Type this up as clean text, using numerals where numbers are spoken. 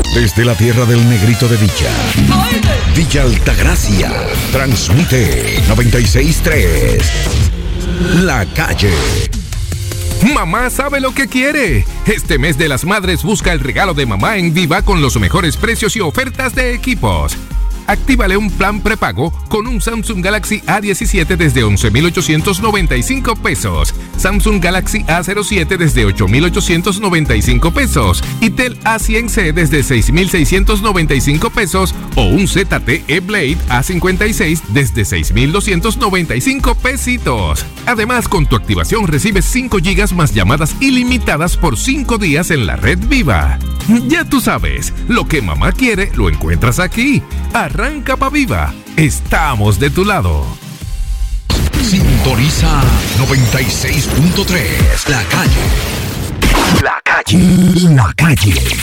Desde la tierra del negrito de Villa, Villa Altagracia, transmite 96.3, La Calle. Mamá sabe lo que quiere. Este mes de las madres busca el regalo de mamá en Viva con los mejores precios y ofertas de equipos. Actívale un plan prepago con un Samsung Galaxy A17 desde 11,895 pesos, Samsung Galaxy A07 desde 8,895 pesos y Tel A100C desde 6,695 pesos o un ZTE Blade A56 desde 6,295 pesitos. Además, con tu activación recibes 5 GB más llamadas ilimitadas por 5 días en la red Viva. Ya tú sabes, lo que mamá quiere lo encuentras aquí. Arranca pa' Viva. Estamos de tu lado. Sintoniza 96.3, La Calle. La Calle. La Calle.